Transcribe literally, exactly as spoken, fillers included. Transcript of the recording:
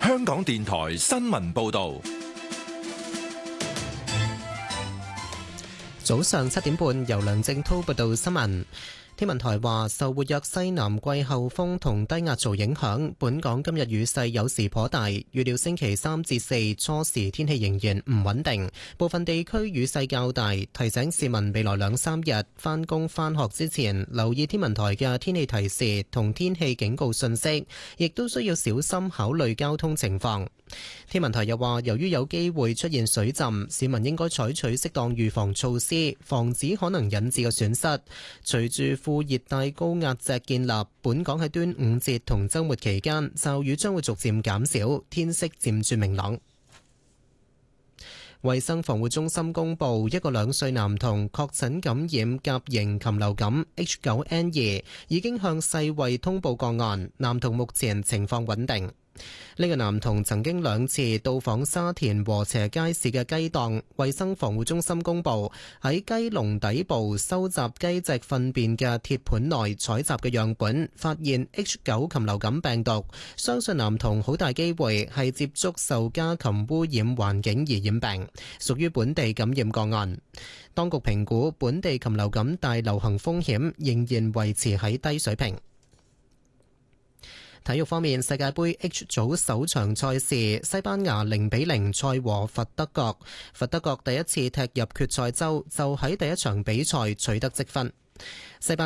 香港電台新聞報道。 早上七點半，由梁正滔報道新聞。天文台話，受活躍西南季候風同低壓槽影響，本港今日雨勢有時頗大，預料星期三至四初時天氣仍然唔穩定，部分地區雨勢較大，提醒市民未來兩三日返工返學之前留意天文台嘅天氣提示同天氣警告信息，亦都需要小心考慮交通情況。天文台又話，由於有機會出現水浸，市民應該採取適當預防措施，防止可能引致嘅損失。隨住副熱帶高壓脊建立，本港喺端午節同週末期間，驟雨將會逐漸減少，天色漸轉明朗。衛生防護中心公布，一個兩歲男童確診感染甲型禽流感 H 九 N 二，已經向世衛通報個案，男童目前情況穩定。呢個男童曾經兩次到訪沙田禾輋街市嘅雞檔，衛生防護中心公布喺雞籠底部收集雞隻糞便嘅鐵盤內採集嘅樣本，發現 H 九 禽流感病毒，相信男童好大機會係接觸受家禽污染環境而染病，屬於本地感染個案。當局評估本地禽流感大流行風險仍然維持喺低水平。體育方面，世界盃 H 組首場賽事，西班牙零比零賽和佛得角。佛得角第一次踢入決賽周，就喺第一場比賽取得積分。西班